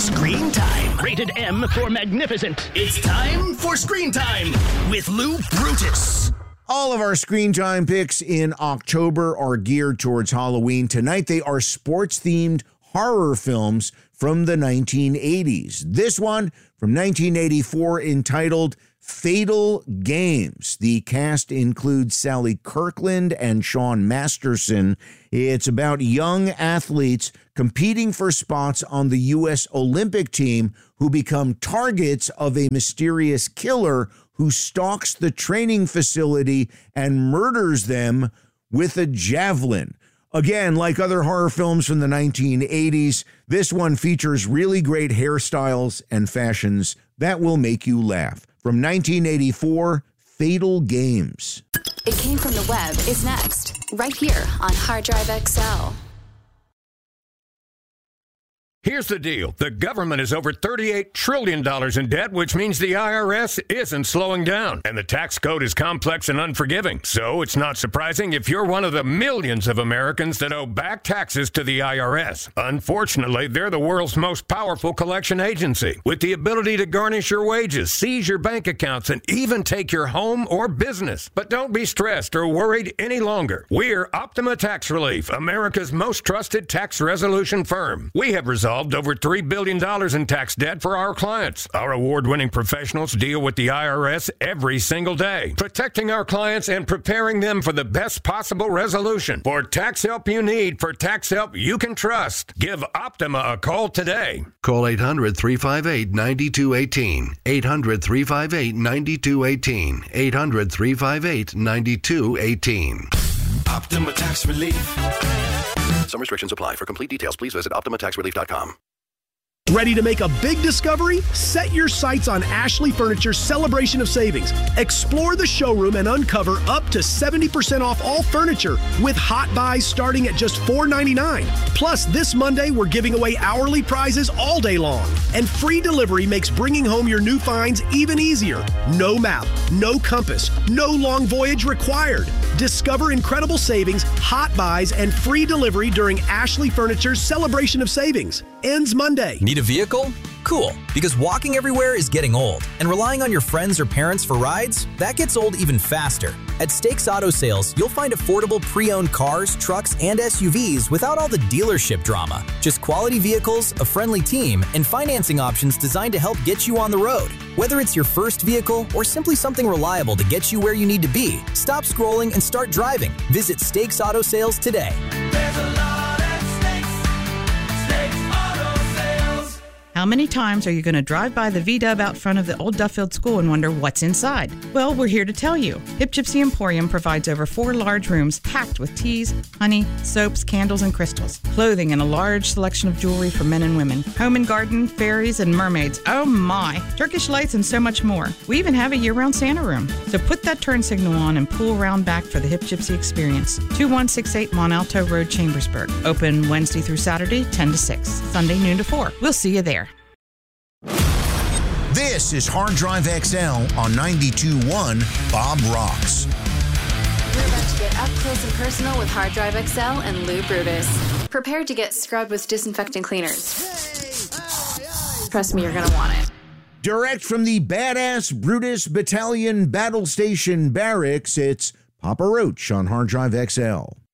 Screen Time. Rated M for magnificent. It's time for Screen Time with Lou Brutus. All of our Screen Time picks in October are geared towards Halloween. Tonight, they are sports-themed horror films from the 1980s. This one from 1984 entitled Fatal Games. The cast includes Sally Kirkland and Sean Masterson. It's about young athletes competing for spots on the U.S. Olympic team who become targets of a mysterious killer who stalks the training facility and murders them with a javelin. Again, like other horror films from the 1980s, this one features really great hairstyles and fashions that will make you laugh. From 1984, Fatal Games. It Came From the Web is next, right here on Hard Drive XL. Here's the deal. The government is over $38 trillion in debt, which means the IRS isn't slowing down. And the tax code is complex and unforgiving. So it's not surprising if you're one of the millions of Americans that owe back taxes to the IRS. Unfortunately, they're the world's most powerful collection agency, with the ability to garnish your wages, seize your bank accounts, and even take your home or business. But don't be stressed or worried any longer. We're Optima Tax Relief, America's most trusted tax resolution firm. We have resolved over $3 billion in tax debt for our clients. Our award-winning professionals deal with the IRS every single day, protecting our clients and preparing them for the best possible resolution. For tax help you need, for tax help you can trust, give Optima a call today. Call 800-358-9218. 800-358-9218. 800-358-9218. Optima Tax Relief. Some restrictions apply. For complete details, please visit OptimaTaxRelief.com. Ready to make a big discovery? Set your sights on Ashley Furniture's Celebration of Savings. Explore the showroom and uncover up to 70% off all furniture with hot buys starting at just $4.99. Plus, this Monday, we're giving away hourly prizes all day long. And free delivery makes bringing home your new finds even easier. No map, no compass, no long voyage required. Discover incredible savings, hot buys, and free delivery during Ashley Furniture's Celebration of Savings. Ends Monday. Need a vehicle? Cool, because walking everywhere is getting old, and relying on your friends or parents for rides, that gets old even faster. At Stakes Auto Sales, you'll find affordable pre-owned cars, trucks, and SUVs without all the dealership drama. Just quality vehicles, a friendly team, and financing options designed to help get you on the road. Whether it's your first vehicle or simply something reliable to get you where you need to be, stop scrolling and start driving. Visit Stakes Auto Sales today. There's a lot at Stakes. Stakes Auto Sales. How many times are you going to drive by the V-Dub out front of the old Duffield School and wonder what's inside? Well, we're here to tell you. Hip Gypsy Emporium provides over 4 large rooms packed with teas, honey, soaps, candles, and crystals. Clothing and a large selection of jewelry for men and women. Home and garden, fairies, and mermaids. Oh my! Turkish lights and so much more. We even have a year-round Santa room. So put that turn signal on and pull around back for the Hip Gypsy experience. 2168 Mont Alto Road, Chambersburg. Open Wednesday through Saturday, 10 to 6. Sunday, noon to 4. We'll see you there. This is Hard Drive XL on 92.1 Bob Rocks. We're about to get up close and personal with Hard Drive XL and Lou Brutus. Prepare to get scrubbed with disinfectant cleaners. Trust me, you're going to want it. Direct from the Badass Brutus Battalion Battle Station Barracks, it's Papa Roach on Hard Drive XL.